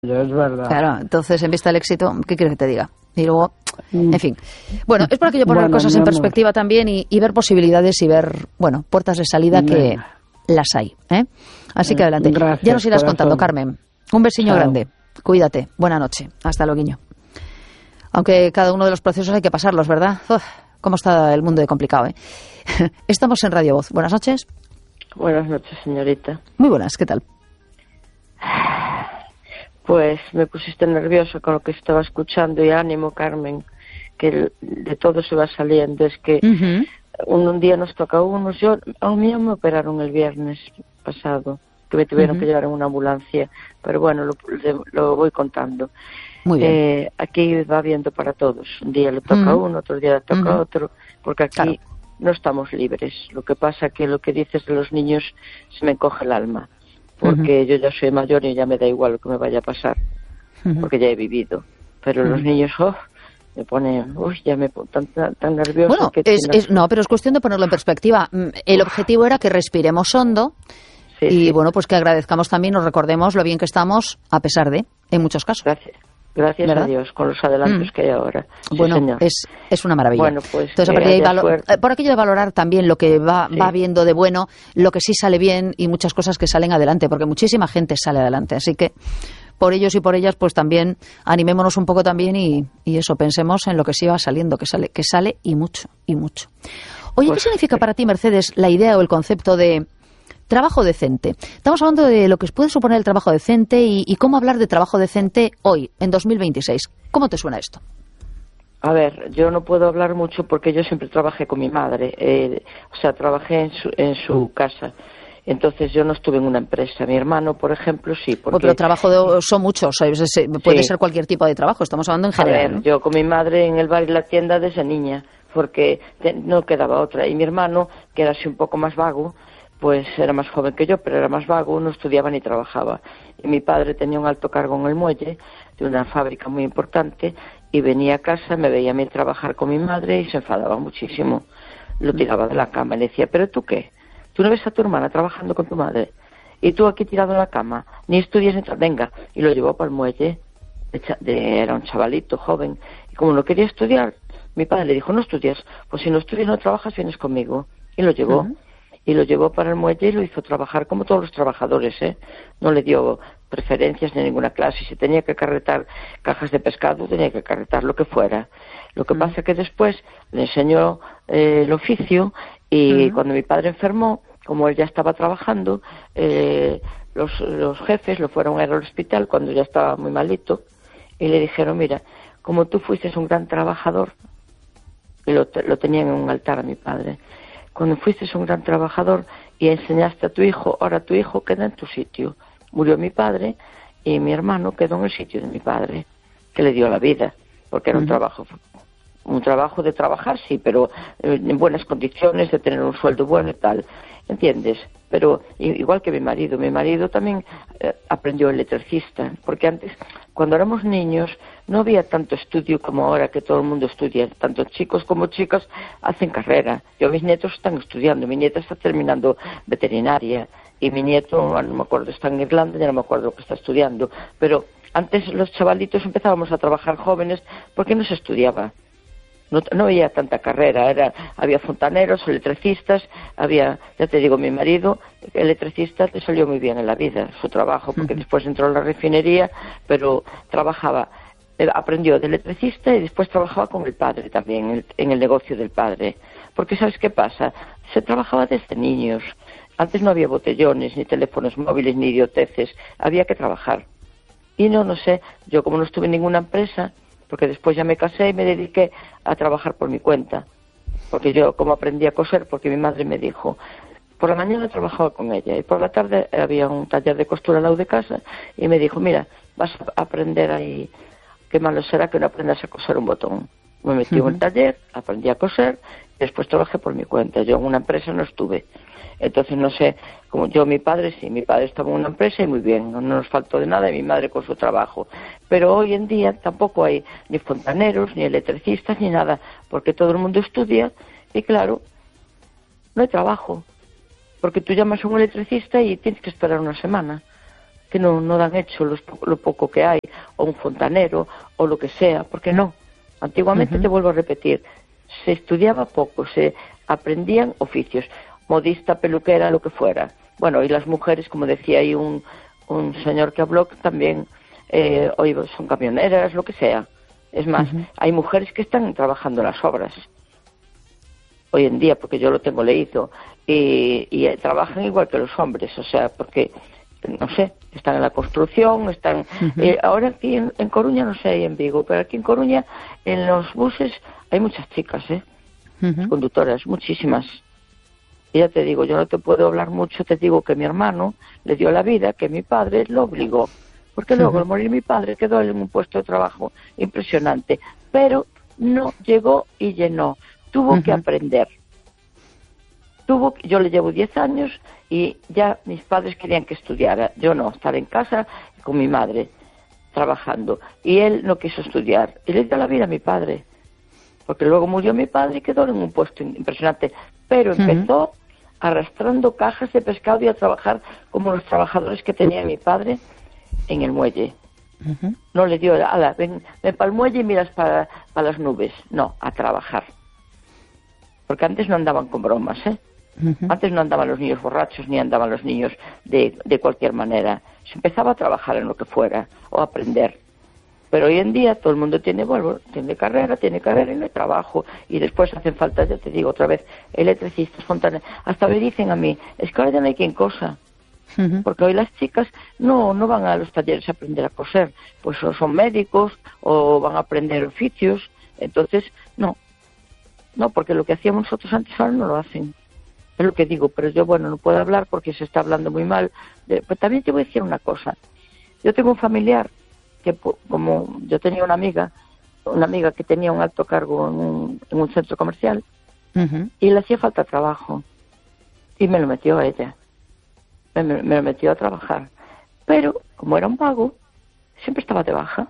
Es verdad. Claro, entonces, en vista del éxito, ¿qué quieres que te diga? Y luego, en fin. Bueno, es por aquello poner cosas en perspectiva también y ver posibilidades y ver, bueno, puertas de salida que las hay, ¿eh? Así que adelante. Gracias, Ya nos irás corazón. contando, Carmen. Un besiño grande. Cuídate. Buena noche. Hasta luego, guiño. Aunque cada uno de los procesos hay que pasarlos, ¿verdad? Uf, cómo está el mundo de complicado, ¿eh? Estamos en Radio Voz. Buenas noches. Buenas noches, señorita. Muy buenas, ¿qué tal? Pues me pusiste nerviosa con lo que estaba escuchando y ánimo, Carmen, que de todo se va saliendo. Es que un día nos toca a unos. A mí me operaron el viernes pasado, que me tuvieron que llevar en una ambulancia, pero bueno, lo voy contando. Muy bien. Aquí va viendo para todos. Un día le toca a uno, otro día le toca a otro, porque aquí no estamos libres. Lo que pasa que lo que dices de los niños se me encoge el alma, porque yo ya soy mayor y ya me da igual lo que me vaya a pasar, porque ya he vivido. Pero los niños, me ponen, ya me pongo tan nerviosa. Bueno, que no, pero es cuestión de ponerlo en perspectiva. El objetivo era que respiremos hondo bueno, pues que agradezcamos también, nos recordemos lo bien que estamos, a pesar de, en muchos casos. Gracias ¿verdad? a Dios, con los adelantos que hay ahora. Bueno, señor. es una maravilla. Bueno, pues, entonces, por aquello de valorar también lo que va viendo de bueno, lo que sí sale bien y muchas cosas que salen adelante, porque muchísima gente sale adelante. Así que, por ellos y por ellas, pues también animémonos un poco también y eso, pensemos en lo que sí va saliendo, que sale y mucho, y mucho. Oye, ¿qué significa para ti, Mercedes, la idea o el concepto de trabajo decente? Estamos hablando de lo que puede suponer el trabajo decente y cómo hablar de trabajo decente hoy, en 2026. ¿Cómo te suena esto? A ver, yo no puedo hablar mucho porque yo siempre trabajé con mi madre, trabajé en su casa. Entonces yo no estuve en una empresa. Mi hermano, por ejemplo, sí. Porque... Pero trabajo son muchos, puede ser cualquier tipo de trabajo, estamos hablando en general. A ver, yo con mi madre en el bar y la tienda desde niña, porque no quedaba otra. Y mi hermano, que era así un poco más vago, pues era más joven que yo, pero era más vago, no estudiaba ni trabajaba. Y mi padre tenía un alto cargo en el muelle de una fábrica muy importante y venía a casa, me veía a mí trabajar con mi madre y se enfadaba muchísimo. Lo tiraba de la cama y le decía, ¿pero tú qué? ¿Tú no ves a tu hermana trabajando con tu madre? Y tú aquí tirado en la cama, ni estudias ni venga. Y lo llevó para el muelle, era un chavalito joven. Y como no quería estudiar, mi padre le dijo, no estudias, pues si no estudias no trabajas, vienes conmigo. Y lo llevó. Y lo llevó para el muelle y lo hizo trabajar como todos los trabajadores, ¿eh? No le dio preferencias ni ninguna clase. Si tenía que carretar cajas de pescado, tenía que carretar lo que fuera. Lo que pasa que después le enseñó el oficio y cuando mi padre enfermó, como él ya estaba trabajando, los jefes lo fueron a ir al hospital cuando ya estaba muy malito y le dijeron, mira, como tú fuiste un gran trabajador, y lo tenían en un altar a mi padre, cuando fuiste un gran trabajador y enseñaste a tu hijo, ahora tu hijo queda en tu sitio. Murió mi padre y mi hermano quedó en el sitio de mi padre, que le dio la vida, porque era un trabajo de trabajar, sí, pero en buenas condiciones, de tener un sueldo bueno y tal, ¿entiendes? Pero igual que mi marido también aprendió electricista, porque antes, cuando éramos niños, no había tanto estudio como ahora, que todo el mundo estudia, tanto chicos como chicas hacen carrera. Mis nietos están estudiando, mi nieta está terminando veterinaria, y mi nieto, no me acuerdo, está en Irlanda, ya no me acuerdo lo que está estudiando, pero antes los chavalitos empezábamos a trabajar jóvenes porque no se estudiaba. No había tanta carrera, había fontaneros, electricistas, ya te digo, mi marido, electricista, le salió muy bien en la vida, su trabajo, porque después entró en la refinería, pero trabajaba, aprendió de electricista y después trabajaba con el padre también, en el negocio del padre. Porque ¿sabes qué pasa? Se trabajaba desde niños, antes no había botellones, ni teléfonos móviles, ni idioteces, había que trabajar. Y no sé, yo como no estuve en ninguna empresa, porque después ya me casé y me dediqué a trabajar por mi cuenta. Porque yo, como aprendí a coser, porque mi madre me dijo, por la mañana trabajaba con ella y por la tarde había un taller de costura al lado de casa y me dijo, mira, vas a aprender ahí, qué malo será que no aprendas a coser un botón. Me metí en el taller, aprendí a coser y después trabajé por mi cuenta. Yo en una empresa no estuve. Entonces, no sé, como mi padre estaba en una empresa y muy bien, no nos faltó de nada, y mi madre con su trabajo. Pero hoy en día tampoco hay ni fontaneros, ni electricistas, ni nada, porque todo el mundo estudia y claro, no hay trabajo. Porque tú llamas a un electricista y tienes que esperar una semana. que no dan hecho lo poco que hay, o un fontanero, o lo que sea, porque no. Antiguamente, te vuelvo a repetir, se estudiaba poco, se aprendían oficios, modista, peluquera, lo que fuera. Bueno, y las mujeres, como decía ahí un señor que habló, también hoy son camioneras, lo que sea. Es más, hay mujeres que están trabajando en las obras hoy en día, porque yo lo tengo leído, y trabajan igual que los hombres, o sea, porque, no sé, están en la construcción, están... ahora aquí en Coruña, no sé, en Vigo, pero aquí en Coruña, en los buses, hay muchas chicas, conductoras, muchísimas. Y ya te digo, yo no te puedo hablar mucho, te digo que mi hermano le dio la vida, que mi padre lo obligó, porque luego al morir mi padre quedó en un puesto de trabajo impresionante, pero no llegó y llenó, tuvo que aprender. Yo le llevo 10 años y ya mis padres querían que estudiara, yo no, estar en casa con mi madre trabajando, y él no quiso estudiar, y le dio la vida a mi padre, porque luego murió mi padre y quedó en un puesto impresionante, pero empezó arrastrando cajas de pescado y a trabajar como los trabajadores que tenía mi padre en el muelle. No le dio, ven para el muelle y miras para las nubes. No, a trabajar. Porque antes no andaban con bromas, Antes no andaban los niños borrachos, ni andaban los niños de cualquier manera. Se empezaba a trabajar en lo que fuera, o a aprender. Pero hoy en día todo el mundo tiene carrera y no hay trabajo. Y después hacen falta, ya te digo otra vez, electricistas, fontaneros. Hasta me dicen a mí, es que ahora ya no hay quien cosa. Porque hoy las chicas no van a los talleres a aprender a coser. Pues o son médicos o van a aprender oficios. Entonces, no, porque lo que hacíamos nosotros antes ahora no lo hacen. Es lo que digo, pero yo, bueno, no puedo hablar porque se está hablando muy mal. Pero también te voy a decir una cosa. Yo tengo un familiar que, como yo tenía una amiga que tenía un alto cargo en un centro comercial, y le hacía falta trabajo. Y me lo metió a ella. Me lo metió a trabajar. Pero, como era un vago, siempre estaba de baja.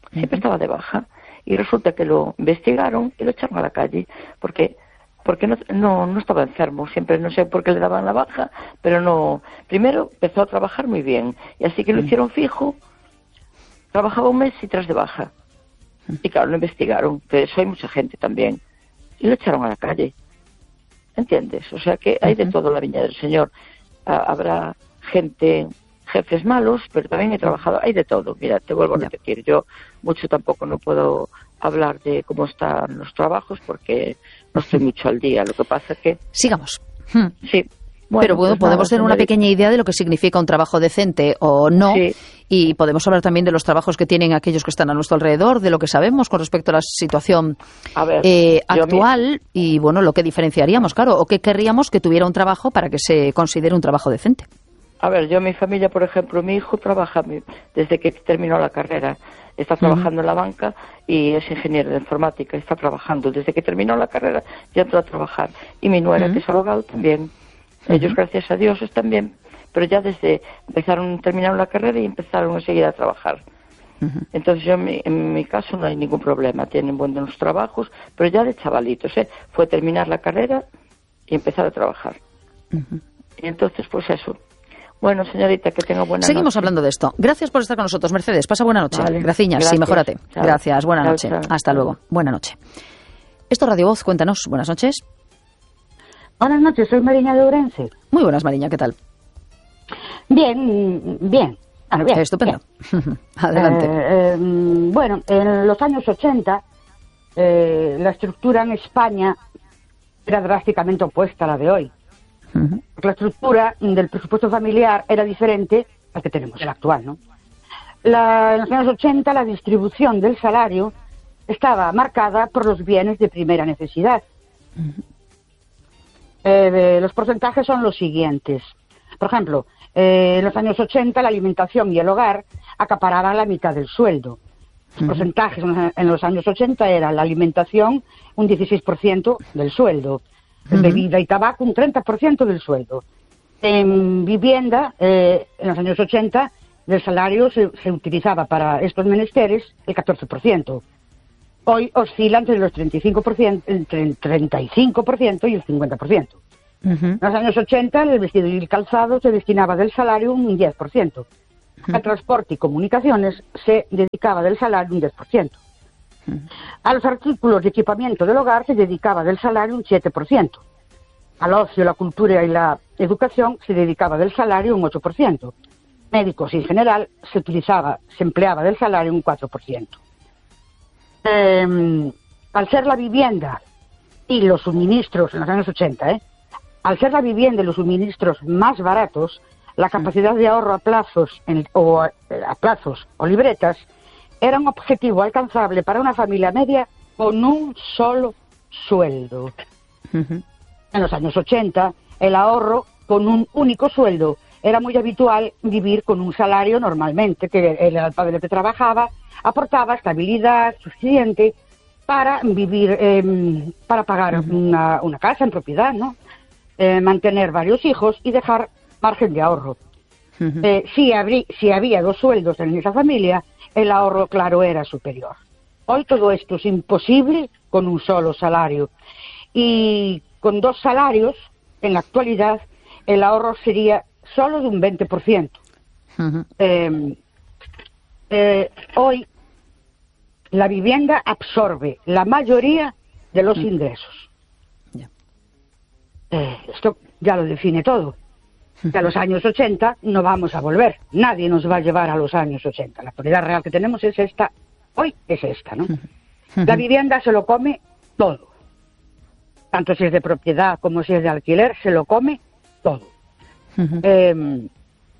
Y resulta que lo investigaron y lo echaron a la calle. Porque no estaba enfermo, siempre no sé por qué le daban la baja, pero no. Primero empezó a trabajar muy bien, y así que lo hicieron fijo, trabajaba un mes y 3 de baja. Y claro, lo investigaron, que eso hay mucha gente también, y lo echaron a la calle. ¿Entiendes? O sea que hay de todo en la viña del Señor. Habrá jefes malos, pero también he trabajado, hay de todo. Mira, te vuelvo a repetir, yo mucho tampoco no puedo hablar de cómo están los trabajos porque no estoy mucho al día. Lo que pasa es que... Sigamos. Sí. Bueno, pero bueno, pues podemos tener una pequeña idea de lo que significa un trabajo decente o no, y podemos hablar también de los trabajos que tienen aquellos que están a nuestro alrededor, de lo que sabemos con respecto a la situación actual y, bueno, lo que diferenciaríamos, claro, o qué querríamos que tuviera un trabajo para que se considere un trabajo decente. A ver, yo, mi familia, por ejemplo, mi hijo trabaja desde que terminó la carrera. Está trabajando en la banca y es ingeniero de informática. Está trabajando. Desde que terminó la carrera ya entró a trabajar. Y mi nuera, que es abogado, también. Ellos, gracias a Dios, están bien. Pero ya terminaron la carrera y empezaron enseguida a trabajar. Entonces, yo, en mi caso, no hay ningún problema. Tienen buenos trabajos, pero ya de chavalitos, Fue terminar la carrera y empezar a trabajar. Y entonces, pues eso. Bueno, señorita, que tenga buena noche. Seguimos hablando de esto. Gracias por estar con nosotros, Mercedes. Pasa buena noche. Vale. Graciñas, sí, mejórate. Chao. Gracias, buena noche. Chao. Hasta luego. Buena noche. Esto es Radio Voz, cuéntanos. Buenas noches. Buenas noches, soy Mariña de Ourense. Muy buenas, Mariña, ¿qué tal? Bien. Bien. Estupendo. Bien. Adelante. Bueno, en los años 80, la estructura en España era drásticamente opuesta a la de hoy. La estructura del presupuesto familiar era diferente al que tenemos, el actual, ¿no? En los años 80 la distribución del salario estaba marcada por los bienes de primera necesidad. Los porcentajes son los siguientes. Por ejemplo, en los años 80 la alimentación y el hogar acaparaban la mitad del sueldo. Los porcentajes en los años 80 era la alimentación un 16% del sueldo. Bebida y tabaco un 30% del sueldo. En vivienda, en los años 80, del salario se utilizaba para estos menesteres el 14%. Hoy oscila entre los 35%, entre el 35% y el 50%. En los años 80, el vestido y el calzado se destinaba del salario un 10%. Al transporte y comunicaciones se dedicaba del salario un 10%. A los artículos de equipamiento del hogar se dedicaba del salario un 7%. Al ocio, la cultura y la educación se dedicaba del salario un 8%. Médicos en general se empleaba del salario un 4%. Al ser la vivienda y los suministros, en los años 80, al ser la vivienda y los suministros más baratos, la capacidad de ahorro a plazos o libretas era un objetivo alcanzable para una familia media con un solo sueldo. En los años 80, el ahorro con un único sueldo era muy habitual. Vivir con un salario normalmente, que el padre que trabajaba aportaba estabilidad suficiente para vivir, para pagar una casa en propiedad, ¿no? Mantener varios hijos y dejar margen de ahorro. Si había 2 sueldos en esa familia, el ahorro, claro, era superior. Hoy todo esto es imposible con un solo salario. Y con 2 salarios, en la actualidad, el ahorro sería solo de un 20%. Hoy, la vivienda absorbe la mayoría de los ingresos. Esto ya lo define todo. Que a los años 80 no vamos a volver. Nadie nos va a llevar a los años 80. La realidad real que tenemos es esta. Hoy es esta, ¿no? La vivienda se lo come todo. Tanto si es de propiedad como si es de alquiler, se lo come todo. De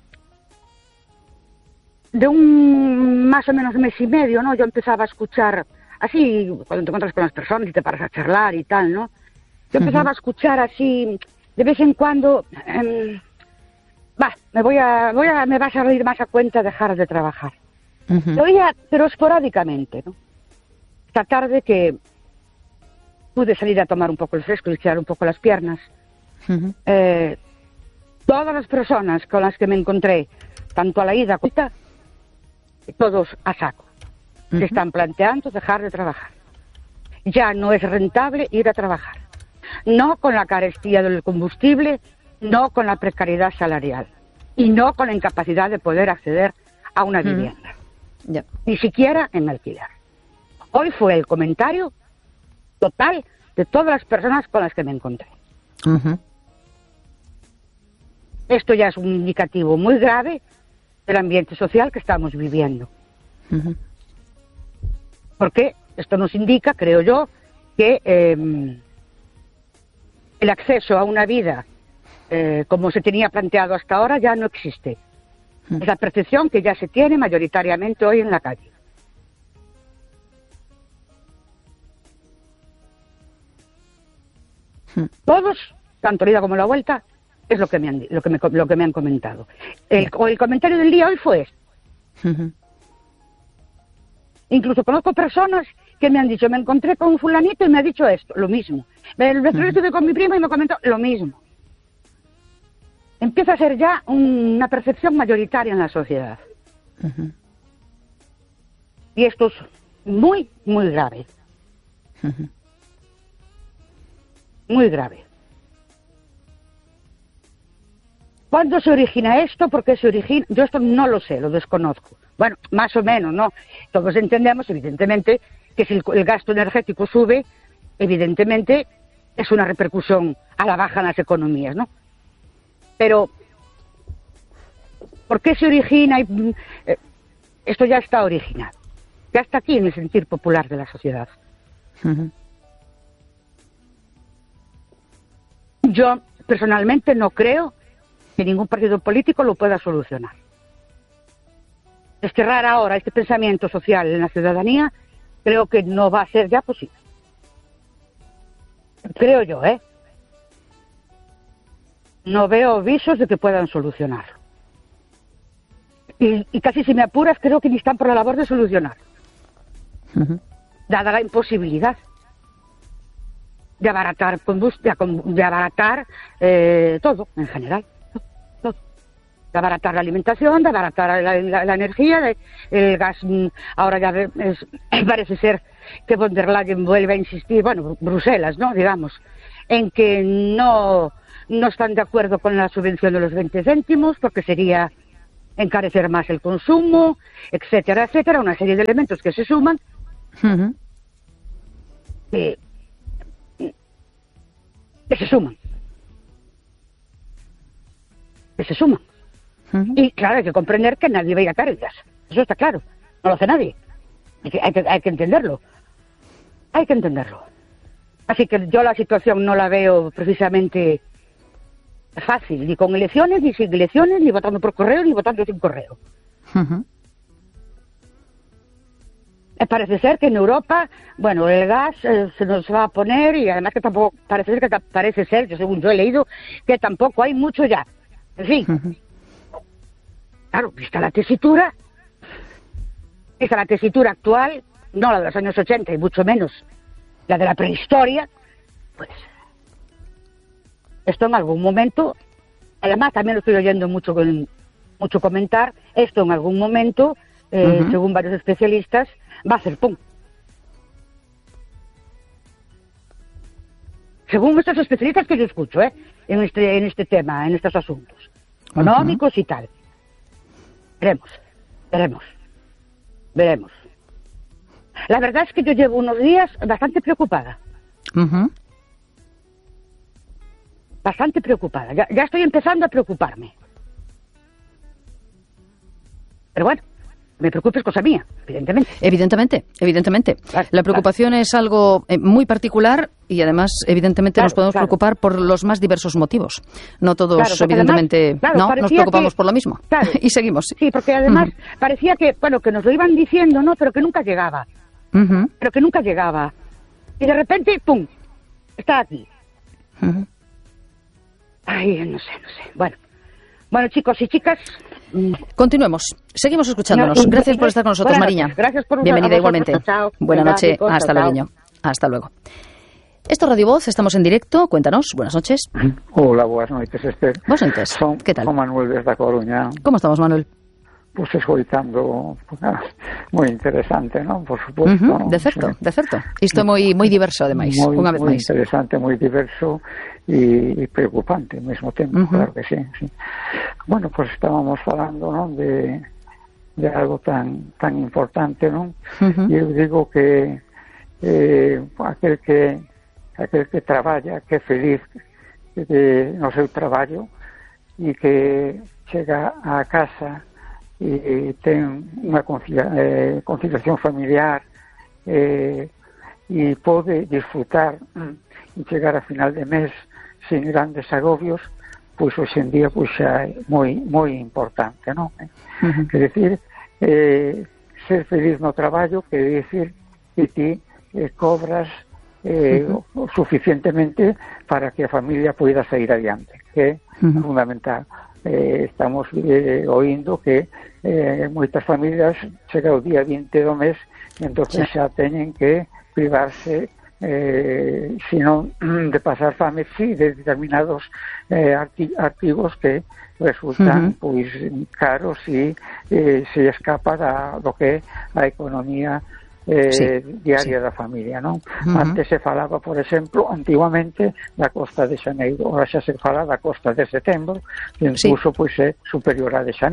un más o menos mes y medio, ¿no? Yo empezaba a escuchar, así, cuando te encuentras con las personas y te paras a charlar y tal, ¿no? Yo empezaba a escuchar así, de vez en cuando, me vas a reír más a cuenta dejar de trabajar. Lo oía, pero esporádicamente, ¿no? Esta tarde que pude salir a tomar un poco el fresco y echar un poco las piernas, todas las personas con las que me encontré, tanto a la ida como a la vuelta, todos a saco. Se están planteando dejar de trabajar. Ya no es rentable ir a trabajar. No con la carestía del combustible, no con la precariedad salarial y no con la incapacidad de poder acceder a una vivienda. Ni siquiera en alquiler. Hoy fue el comentario total de todas las personas con las que me encontré. Esto ya es un indicativo muy grave del ambiente social que estamos viviendo. Porque esto nos indica, creo yo, que el acceso a una vida como se tenía planteado hasta ahora ya no existe. Es la percepción que ya se tiene mayoritariamente hoy en la calle. Todos, tanto la ida como la vuelta, es lo que me han comentado. El comentario del día hoy fue este. Incluso conozco personas que me han dicho, me encontré con un fulanito y me ha dicho esto, lo mismo. El otro día estuve con mi prima y me comentó lo mismo. Empieza a ser ya una percepción mayoritaria en la sociedad. Y esto es muy, muy grave. Muy grave. ¿Cuándo se origina esto? ¿Por qué se origina? Yo esto no lo sé, lo desconozco. Bueno, más o menos, ¿no? Todos entendemos, evidentemente, que si el gasto energético sube, evidentemente es una repercusión a la baja en las economías, ¿no? Pero, ¿por qué se origina? Esto ya está originado. Ya está aquí en el sentir popular de la sociedad. Yo, personalmente, no creo que ningún partido político lo pueda solucionar. Desterrar ahora este pensamiento social en la ciudadanía, creo que no va a ser ya posible. Creo yo, ¿eh? No veo visos de que puedan solucionarlo. Y casi si me apuras, creo que ni están por la labor de solucionarlo. Dada la imposibilidad de abaratar de abaratar todo, en general. Todo. De abaratar la alimentación, de abaratar la energía, el gas. Ahora ya parece ser que von der Leyen vuelve a insistir, bueno, Bruselas, ¿no? Digamos, en que no están de acuerdo con la subvención de los 20 céntimos, porque sería encarecer más el consumo, etcétera, etcétera, una serie de elementos que se suman. Que se suman. Y claro, hay que comprender que nadie va a ir a Cáritas. Eso está claro. No lo hace nadie. Hay que entenderlo. Hay que entenderlo. Así que yo la situación no la veo precisamente fácil, ni con elecciones, ni sin elecciones, ni votando por correo, ni votando sin correo. Parece ser que en Europa, bueno, el gas se nos va a poner, y además que tampoco, parece ser, yo según yo he leído, que tampoco hay mucho ya. En fin. Claro, vista la tesitura actual, no la de los años 80 y mucho menos la de la prehistoria, pues esto en algún momento, además también lo estoy oyendo mucho comentar, esto en algún momento, según varios especialistas, va a hacer pum. Según estos especialistas que yo escucho, en este tema, en estos asuntos económicos y tal. Veremos. La verdad es que yo llevo unos días bastante preocupada. Bastante preocupada. Ya estoy empezando a preocuparme. Pero bueno, me preocupa es cosa mía, evidentemente. Claro, la preocupación es algo muy particular y además, evidentemente, nos podemos preocupar por los más diversos motivos. No todos, evidentemente, además, nos preocupamos por lo mismo. Y seguimos. Sí, porque además parecía que nos lo iban diciendo, ¿no? Pero que nunca llegaba. Y de repente, ¡pum!, está aquí. Ay, no sé. Bueno, chicos y chicas... Continuemos. Seguimos escuchándonos. Gracias por estar con nosotros, Mariña. Gracias por bienvenida igualmente. Chao. Buenas noches. Hasta luego, niño. Hasta luego. Esto es Radio Voz, estamos en directo. Cuéntanos. Buenas noches. Hola, buenas noches, Esther. Buenas noches. ¿Qué tal? Son Manuel desde A Coruña. ¿Cómo estamos, Manuel? Pues escoitando, moi interesante, non? Por suposto. De certo. Isto é moi diverso, ademais, unha vez máis. Moi interesante, moi diverso e preocupante ao mesmo tempo, claro que sí. Bueno, pues estábamos falando, non, de algo tan importante, non? E eu digo que aquel que traballa, que é feliz no seu traballo e que chega á casa e ten unha conciliación familiar e pode disfrutar e chegar a final de mes sin grandes agobios, pois hoxe en día pois xa é moi importante, non? Quer decir, ser feliz no traballo quer decir que ti cobras suficientemente para que a familia poida sair adiante, que é fundamental. Estamos oindo que moitas familias chega o día 20 do mes e entón xa teñen que privarse sino de pasar fame de determinados artigos que resultan pois caros e se escapa do que é a economía diaria da familia, non? Antes se falaba, por exemplo, antiguamente da costa de xaneiro, ahora xa se fala da costa de setembro, e incluso pois é superior a de xaneiro.